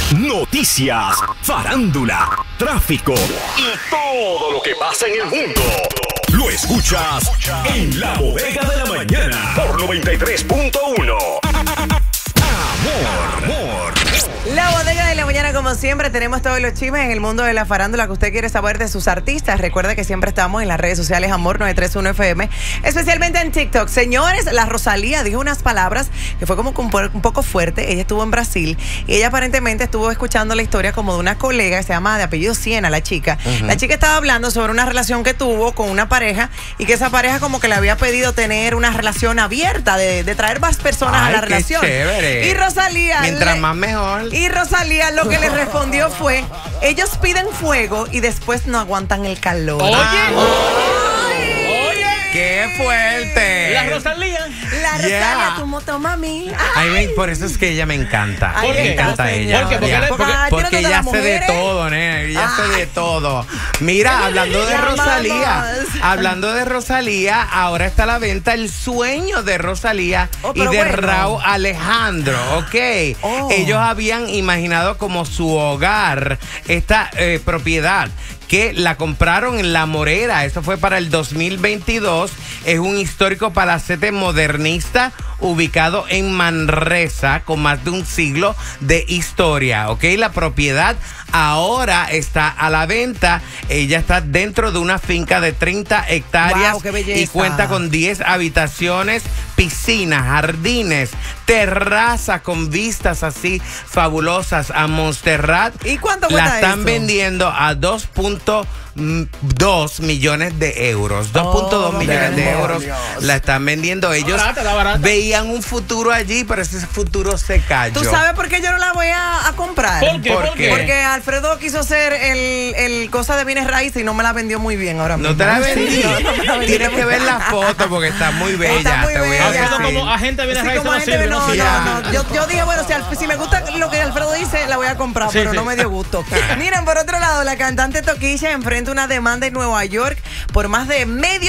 noticias, farándula, tráfico y todo lo que pasa en el mundo. Lo escuchas en La Bodega de la Mañana por 93.1. Amor. La Bodega de la Mañana, como siempre, tenemos todos los chismes en el mundo de la farándula que usted quiere saber de sus artistas. Recuerda que siempre estamos en las redes sociales Amor 931 FM, especialmente en TikTok. Señores, la Rosalía dijo unas palabras que fue como un poco fuerte. Ella estuvo en Brasil y ella aparentemente estuvo escuchando la historia como de una colega que se llama de apellido Siena, la chica. La chica estaba hablando sobre una relación que tuvo con una pareja y que esa pareja como que le había pedido tener una relación abierta, de traer más personas a la relación. Chévere. Y Rosalía... Mientras más mejor. Y Rosalía lo que le respondió fue: ellos piden fuego y después no aguantan el calor. ¡Qué fuerte! La Rosalía. La Rosalía, tu motomami. Ay, por eso es que ella me encanta. Ay, Me encanta ella. Porque ella hace de todo, nena. Ella hace de todo. Mira, hablando de Rosalía, ahora está a la venta El Sueño de Rosalía y de Rauw Alejandro, ¿ok? Ellos habían imaginado como su hogar esta propiedad, que la compraron en La Morera. Eso fue para el 2022. Es un histórico palacete modernista ubicado en Manresa con más de un siglo de historia, ¿ok? La propiedad ahora está a la venta. Ella está dentro de una finca de 30 hectáreas. ¡Wow, qué belleza! Y cuenta con 10 habitaciones, piscinas, jardines, terrazas con vistas así fabulosas a Montserrat. ¿Y cuánto cuesta La están eso? vendiendo a 2.2 millones de euros. 2.2 millones de euros la están vendiendo. Ellos veían un futuro allí, pero ese futuro se cayó. ¿Tú sabes por qué yo no la voy a comprar? ¿Por qué? Porque Alfredo quiso hacer el cosa de bienes raíces y no me la vendió muy bien ahora mismo. ¿No te la vendí? No me la vendí. Tienes que ver la foto porque está muy bella. Está muy te voy a bella. decir. Como agente de bienes Sí, raíces como no agente, sirve, no sirve. no. Yo dije, bueno, si me gusta lo que Alfredo dice, la voy a comprar, pero no me dio gusto. Miren, por otro lado, la cantante Tokischa enfrenta una demanda en Nueva York por más de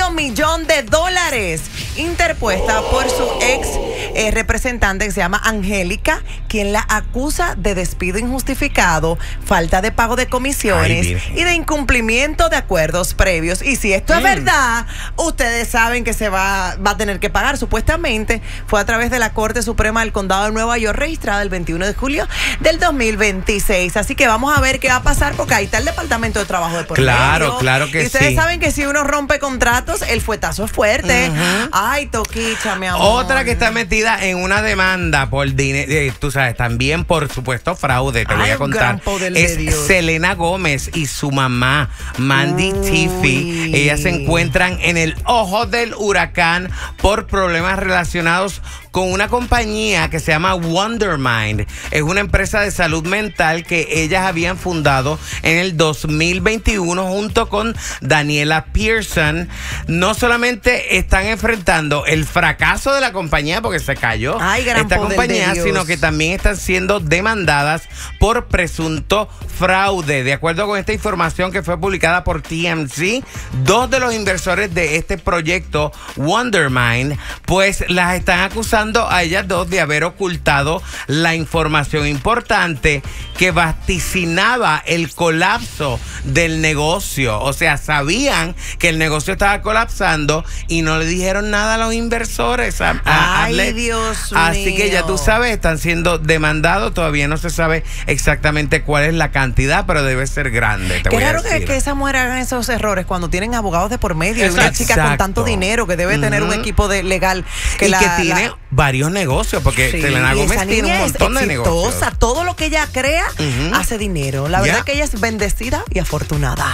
$500,000 interpuesta por su ex representante que se llama Angélica, quien la acusa de despido injustificado, falta de pago de comisiones y de incumplimiento de acuerdos previos. Y si esto es verdad, ustedes saben que se va a tener que pagar. Supuestamente fue a través de la Corte Suprema del Condado de Nueva York, registrada el 21 de julio del 2026. Así que vamos a ver qué va a pasar, porque ahí está el Departamento de Trabajo de por medio. Claro que sí. Y ustedes saben que si uno rompe contratos, el fuetazo es fuerte. Ay, Tokischa, mi amor. Otra que está metida en una demanda por dinero, tú sabes, también por supuesto fraude, te voy a contar. Es Selena Gómez y su mamá, Mandy Tiffy. Ellas se encuentran en el ojo del huracán por problemas relacionados con una compañía que se llama Wondermind. Es una empresa de salud mental que ellas habían fundado en el 2021 junto con Daniela Pearson. No solamente están enfrentando el fracaso de la compañía porque se cayó esta compañía, sino que también están siendo demandadas por presunto fraude. De acuerdo con esta información que fue publicada por TMZ, dos de los inversores de este proyecto, Wondermind, pues las están acusando a ellas dos de haber ocultado la información importante que vaticinaba el colapso del negocio. O sea, sabían que el negocio estaba colapsando y no le dijeron nada a los inversores. Ay, Dios mío. Así que ya tú sabes, están siendo demandados. Todavía no se sabe exactamente cuál es la cantidad, pero debe ser grande. Qué raro que esa mujer haga esos errores cuando tienen abogados de por medio. Y una chica con tanto dinero que debe tener un equipo legal que tiene varios negocios, porque Selena Gómez tiene un montón de negocios. Todo lo que ella crea hace dinero. La verdad que ella es bendecida y afortunada.